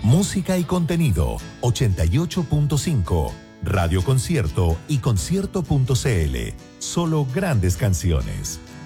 Música y contenido 88.5. Radio Concierto y concierto.cl. Solo grandes canciones.